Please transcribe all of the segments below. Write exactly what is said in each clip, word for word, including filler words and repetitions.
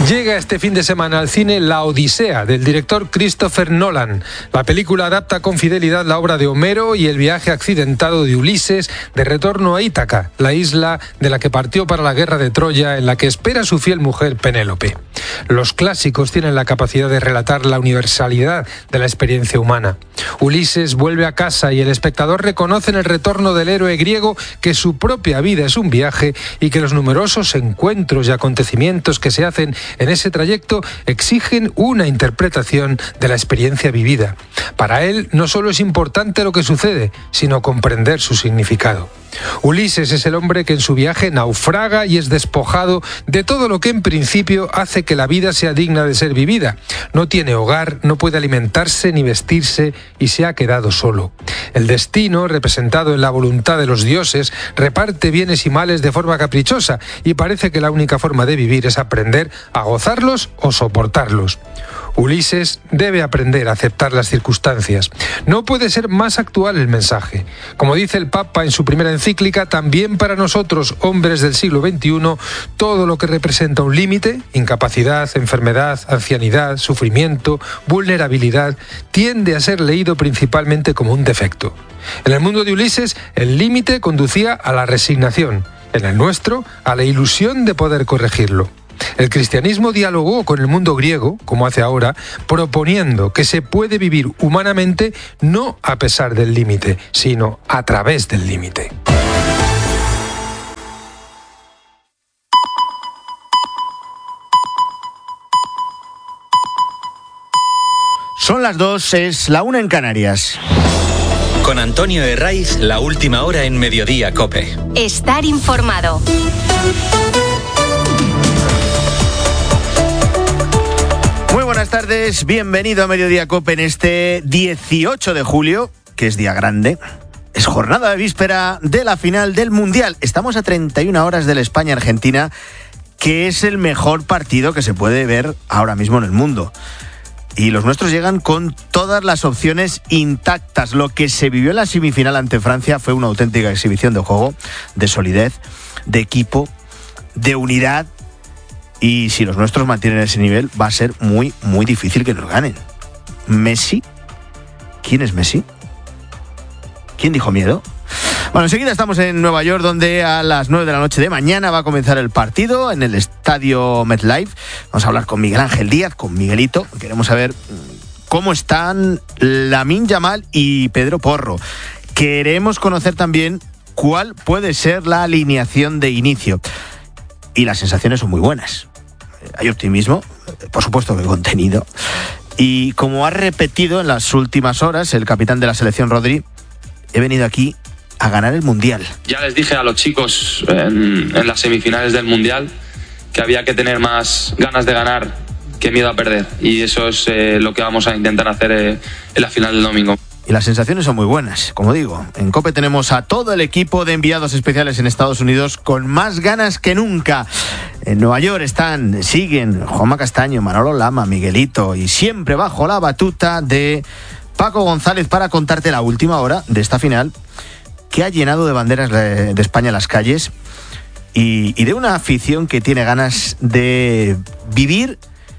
Llega este fin de semana al cine La Odisea, del director Christopher Nolan. La película adapta con fidelidad la obra de Homero y el viaje accidentado de Ulises de retorno a Ítaca, la isla de la que partió para la guerra de Troya, en la que espera su fiel mujer Penélope. Los clásicos tienen la capacidad de relatar la universalidad de la experiencia humana. Ulises vuelve a casa y el espectador reconoce en el retorno del héroe griego que su propia vida es un viaje y que los numerosos encuentros y acontecimientos que se hacen en ese trayecto exigen una interpretación de la experiencia vivida. Para él no solo es importante lo que sucede, sino comprender su significado. Ulises es el hombre que en su viaje naufraga y es despojado de todo lo que en principio hace que la vida sea digna de ser vivida. No tiene hogar, no puede alimentarse ni vestirse y se ha quedado solo. El destino, representado en la voluntad de los dioses, reparte bienes y males de forma caprichosa y parece que la única forma de vivir es aprender a gozarlos o soportarlos. Ulises debe aprender a aceptar las circunstancias. No puede ser más actual el mensaje. Como dice el Papa en su primera encíclica, también para nosotros, hombres del siglo veintiuno, todo lo que representa un límite, incapacidad, enfermedad, ancianidad, sufrimiento, vulnerabilidad, tiende a ser leído principalmente como un defecto. En el mundo de Ulises, el límite conducía a la resignación. En el nuestro, a la ilusión de poder corregirlo. El cristianismo dialogó con el mundo griego, como hace ahora, proponiendo que se puede vivir humanamente no a pesar del límite, sino a través del límite. Son las dos, es la una en Canarias. Con Antonio Herraiz, la última hora en Mediodía COPE. Estar informado. Muy buenas tardes, bienvenido a Mediodía COPE en este dieciocho de julio, que es día grande. Es jornada de víspera de la final del Mundial. Estamos a treinta y una horas de la España-Argentina, que es el mejor partido que se puede ver ahora mismo en el mundo. Y los nuestros llegan con todas las opciones intactas. Lo que se vivió en la semifinal ante Francia fue una auténtica exhibición de juego, de solidez, de equipo, de unidad. Y si los nuestros mantienen ese nivel, va a ser muy, muy difícil que nos ganen. ¿Messi? ¿Quién es Messi? ¿Quién dijo miedo? Bueno, enseguida estamos en Nueva York, donde a las nueve de la noche de mañana va a comenzar el partido en el estadio MetLife. Vamos a hablar con Miguel Ángel Díaz, con Miguelito. Queremos saber cómo están Lamine Yamal y Pedro Porro. Queremos conocer también cuál puede ser la alineación de inicio. Y las sensaciones son muy buenas. Hay optimismo, por supuesto que contenido. Y como ha repetido en las últimas horas el capitán de la selección, Rodri, he venido aquí a ganar el Mundial. Ya les dije a los chicos en, en las semifinales del Mundial que había que tener más ganas de ganar que miedo a perder. Y eso es eh, lo que vamos a intentar hacer eh, en la final del domingo. Y las sensaciones son muy buenas, como digo. En COPE tenemos a todo el equipo de enviados especiales en Estados Unidos con más ganas que nunca. En Nueva York están, siguen Juanma Castaño, Manolo Lama, Miguelito y siempre bajo la batuta de Paco González para contarte la última hora de esta final que ha llenado de banderas de España las calles y, y de una afición que tiene ganas de vivir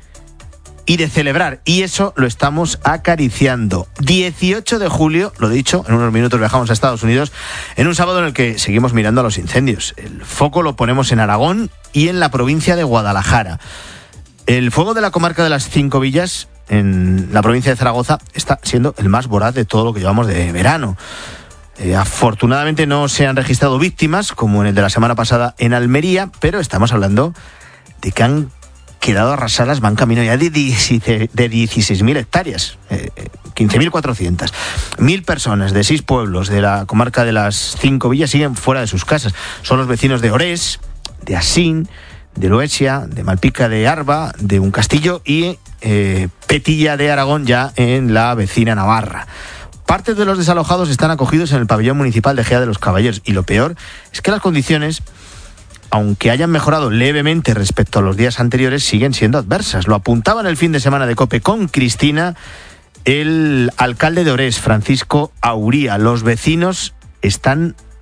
y de celebrar, y eso lo estamos acariciando. dieciocho de julio, lo dicho, en unos minutos viajamos a Estados Unidos, en un sábado en el que seguimos mirando a los incendios. El foco lo ponemos en Aragón y en la provincia de Guadalajara. El fuego de la comarca de las Cinco Villas, en la provincia de Zaragoza, está siendo el más voraz de todo lo que llevamos de verano. Eh, afortunadamente no se han registrado víctimas, como en el de la semana pasada en Almería, pero estamos hablando de que han quedado arrasadas, van camino ya de dieciséis mil hectáreas, eh, quince mil cuatrocientas. Mil personas de seis pueblos de la comarca de las Cinco Villas siguen fuera de sus casas. Son los vecinos de Orés, de Asín, de Loesia, de Malpica de Arba, de Un Castillo y eh, Petilla de Aragón, ya en la vecina Navarra. Parte de los desalojados están acogidos en el pabellón municipal de Gea de los Caballeros, y lo peor es que las condiciones, aunque hayan mejorado levemente respecto a los días anteriores, siguen siendo adversas. Lo apuntaba en el fin de semana de COPE con Cristina el alcalde de Orés, Francisco Auría. Los vecinos están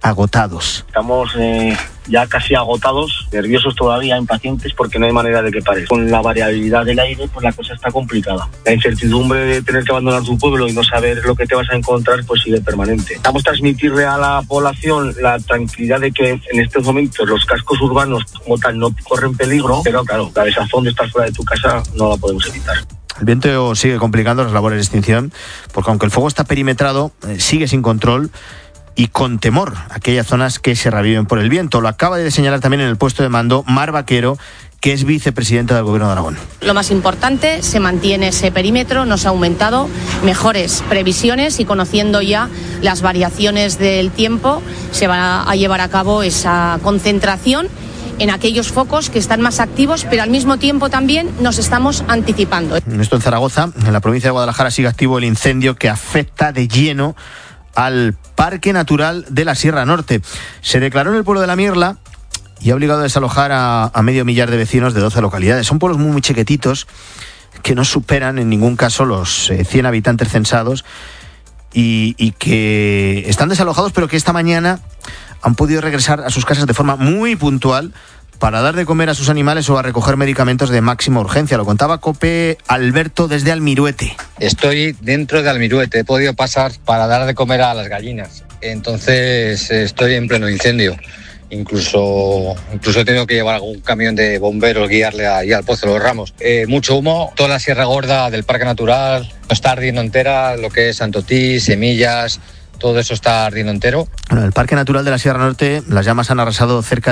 agotados. Estamos eh, ya casi agotados, nerviosos todavía, impacientes, porque no hay manera de que pares. Con la variabilidad del aire, pues la cosa está complicada. La incertidumbre de tener que abandonar tu pueblo y no saber lo que te vas a encontrar, pues sigue permanente. Vamos a transmitirle a la población la tranquilidad de que en estos momentos los cascos urbanos como tal no corren peligro, pero claro, la desazón de estar fuera de tu casa no la podemos evitar. El viento sigue complicando las labores de extinción, porque aunque el fuego está perimetrado, eh, sigue sin control y con temor aquellas zonas que se reviven por el viento. Lo acaba de señalar también en el puesto de mando Mar Vaquero, que es vicepresidenta del Gobierno de Aragón. Lo más importante, se mantiene ese perímetro, no se ha aumentado, mejores previsiones y conociendo ya las variaciones del tiempo, se va a llevar a cabo esa concentración en aquellos focos que están más activos, pero al mismo tiempo también nos estamos anticipando. Esto en Zaragoza, en la provincia de Guadalajara, sigue activo el incendio que afecta de lleno al Parque Natural de la Sierra Norte. Se declaró en el pueblo de La Mierla y ha obligado a desalojar a, a medio millar de vecinos de doce localidades. Son pueblos muy, muy chiquititos que no superan en ningún caso los eh, cien habitantes censados y, y que están desalojados, pero que esta mañana han podido regresar a sus casas de forma muy puntual para dar de comer a sus animales o a recoger medicamentos de máxima urgencia. Lo contaba COPE Alberto desde Almiruete. Estoy dentro de Almiruete, he podido pasar para dar de comer a las gallinas. Entonces estoy en pleno incendio. Incluso, incluso he tenido que llevar algún camión de bomberos, guiarle ahí al Pozo de los Ramos. Eh, mucho humo, toda la Sierra Gorda del Parque Natural está ardiendo entera, lo que es Santotí, Semillas, todo eso está ardiendo entero. Bueno, en el Parque Natural de la Sierra Norte las llamas han arrasado cerca